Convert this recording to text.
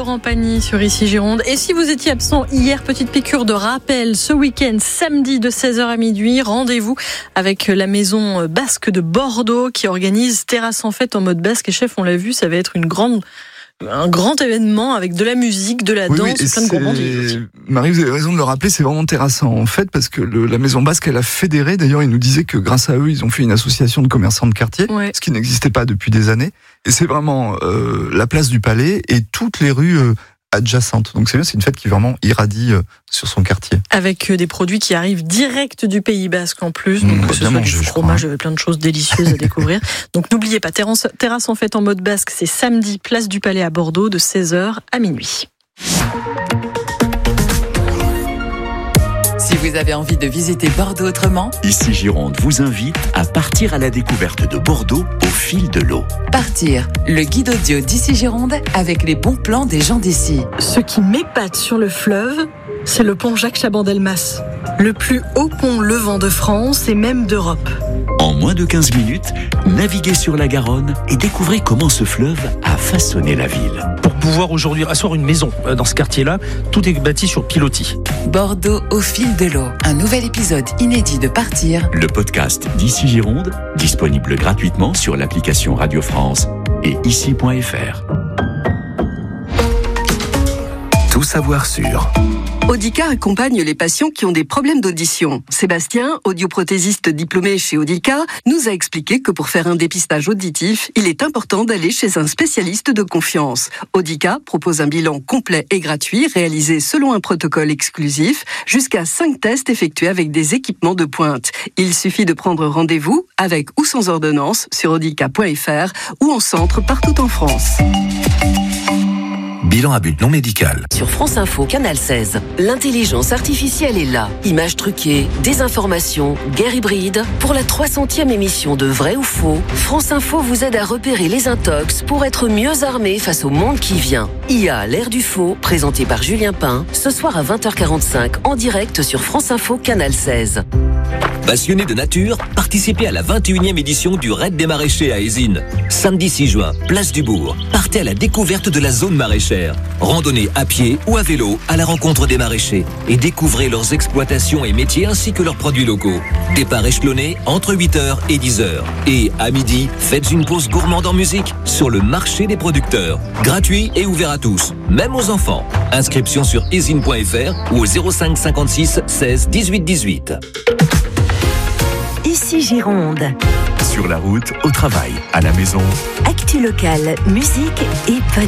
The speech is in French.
Laurent Pagny sur Ici Gironde. Et si vous étiez absent hier, petite piqûre de rappel, ce week-end, samedi de 16h à minuit, rendez-vous avec la maison basque de Bordeaux qui organise Terrasse en fête en mode basque. Et chef, on l'a vu, ça va être un grand événement avec de la musique, de la danse, plein de gourmandises. Marie, vous avez raison de le rappeler, c'est vraiment Terrasse en fête parce que la Maison Basque, elle a fédéré. D'ailleurs, ils nous disaient que grâce à eux, ils ont fait une association de commerçants de quartier, ce qui n'existait pas depuis des années. Et c'est vraiment la place du Palais et toutes les rues adjacentes. Donc c'est bien, c'est une fête qui vraiment irradie sur son quartier. Avec des produits qui arrivent direct du Pays Basque en plus. Donc que ce soit du fromage, plein de choses délicieuses à découvrir. Donc n'oubliez pas, Terrasse en fête en mode basque, c'est samedi, place du Palais à Bordeaux, de 16h à minuit. Si vous avez envie de visiter Bordeaux autrement, Ici Gironde vous invite à partir à la découverte de Bordeaux au fil de l'eau. Partir, le guide audio d'Ici Gironde avec les bons plans des gens d'ici. Ce qui m'épate sur le fleuve, c'est le pont Jacques Chaban-Delmas, le plus haut pont levant de France et même d'Europe. En moins de 15 minutes, naviguez sur la Garonne et découvrez comment ce fleuve a façonné la ville. Pour pouvoir aujourd'hui asseoir une maison dans ce quartier-là, tout est bâti sur pilotis. Bordeaux au fil de l'eau, un nouvel épisode inédit de Partir. Le podcast d'Ici Gironde, disponible gratuitement sur l'application Radio France et ici.fr. Tout savoir sur... Audica accompagne les patients qui ont des problèmes d'audition. Sébastien, audioprothésiste diplômé chez Audica, nous a expliqué que pour faire un dépistage auditif, il est important d'aller chez un spécialiste de confiance. Audica propose un bilan complet et gratuit, réalisé selon un protocole exclusif, jusqu'à 5 tests effectués avec des équipements de pointe. Il suffit de prendre rendez-vous, avec ou sans ordonnance, sur audica.fr ou en centre partout en France. Bilan à but non médical. Sur France Info, Canal 16, l'intelligence artificielle est là. Images truquées, désinformation, guerre hybride. Pour la 300e émission de Vrai ou Faux, France Info vous aide à repérer les intox pour être mieux armé face au monde qui vient. IA, l'ère du faux, présenté par Julien Pain, ce soir à 20h45 en direct sur France Info, Canal 16. Passionnés de nature, participez à la 21e édition du Raid des Maraîchers à Ézines. Samedi 6 juin, place du Bourg. Partez à la découverte de la zone maraîchère. Randonnez à pied ou à vélo à la rencontre des maraîchers et découvrez leurs exploitations et métiers ainsi que leurs produits locaux. Départ échelonné entre 8h et 10h. Et à midi, faites une pause gourmande en musique sur le marché des producteurs. Gratuit et ouvert à tous, même aux enfants. Inscription sur ezine.fr ou au 05 56 16 18 18. Ici Gironde. Sur la route, au travail, à la maison. Actu locale, musique et